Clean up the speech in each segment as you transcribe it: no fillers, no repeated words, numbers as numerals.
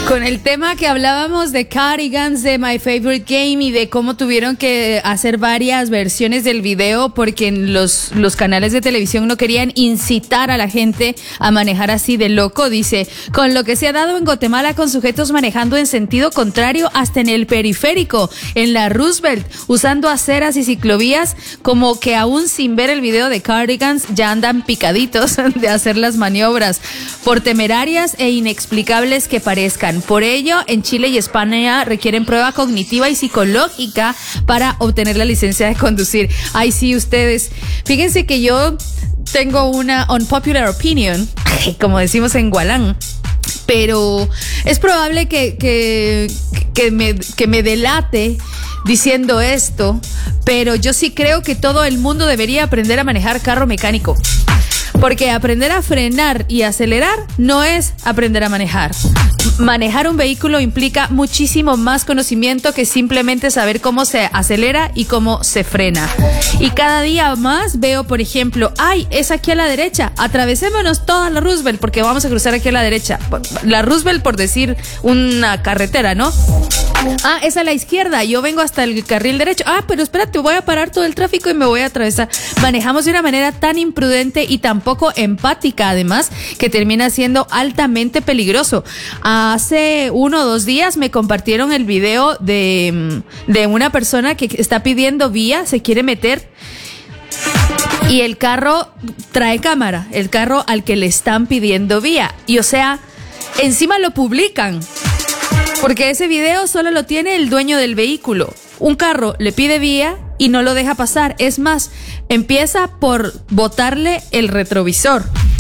Con el tema que hablábamos de Cardigans, de My Favorite Game y de cómo tuvieron que hacer varias versiones del video porque los canales de televisión no querían incitar a la gente a manejar así de loco, dice, con lo que se ha dado en Guatemala con sujetos manejando en sentido contrario hasta en el periférico, en la Roosevelt, usando aceras y ciclovías, como que aún sin ver el video de Cardigans ya andan picaditos de hacer las maniobras, por temerarias e inexplicables que parezcan. Por ello, en Chile y España requieren prueba cognitiva y psicológica para obtener la licencia de conducir. Ay, sí, ustedes. Fíjense que yo tengo una unpopular opinion, como decimos en Gualán, pero es probable que me delate diciendo esto, pero yo sí creo que todo el mundo debería aprender a manejar carro mecánico. Porque aprender a frenar y acelerar no es aprender a manejar. Manejar un vehículo implica muchísimo más conocimiento que simplemente saber cómo se acelera y cómo se frena. Y cada día más veo, por ejemplo, ¡ay, es aquí a la derecha! Atravesémonos toda la Roosevelt porque vamos a cruzar aquí a la derecha. La Roosevelt por decir una carretera, ¿no? Ah, es a la izquierda, yo vengo hasta el carril derecho. Ah, pero espérate, voy a parar todo el tráfico y me voy a atravesar. Manejamos de una manera tan imprudente y tan poco empática, además, que termina siendo altamente peligroso. Hace 1 o 2 días me compartieron el video de una persona que está pidiendo vía, se quiere meter y el carro trae cámara, el carro al que le están pidiendo vía. Y o sea, encima lo publican. Porque ese video solo lo tiene el dueño del vehículo. Un carro le pide vía y no lo deja pasar. Es más, empieza por botarle el retrovisor.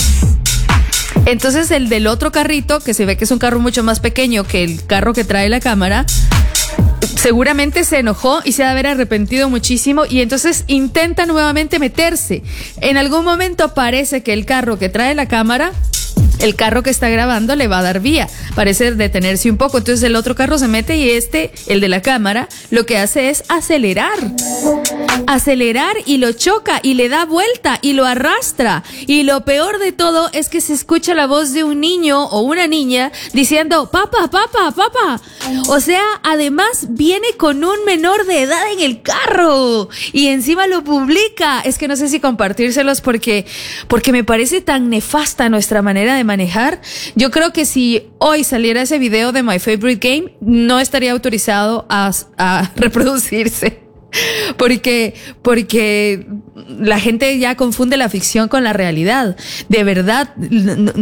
Entonces el del otro carrito, que se ve que es un carro mucho más pequeño que el carro que trae la cámara, seguramente se enojó y se ha de haber arrepentido muchísimo y entonces intenta nuevamente meterse. En algún momento parece que el carro que trae la cámara, el carro que está grabando, le va a dar vía. Parece detenerse un poco. Entonces el otro carro se mete y el de la cámara, lo que hace es acelerar. Acelerar y lo choca y le da vuelta y lo arrastra. Y lo peor de todo es que se escucha la voz de un niño o una niña diciendo, papá, papá, papá. O sea, además viene con un menor de edad en el carro y encima lo publica. Es que no sé si compartírselos porque me parece tan nefasta nuestra manera de manejar. Yo creo que si hoy saliera ese video de My Favorite Game, no estaría autorizado a reproducirse. Porque la gente ya confunde la ficción con la realidad. De verdad,